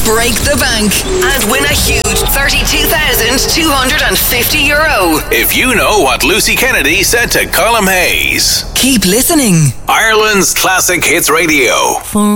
break the bank and win a huge €32,250. If you know what Lucy Kennedy said to Colm Hayes. Keep listening. Ireland's Classic Hits Radio. For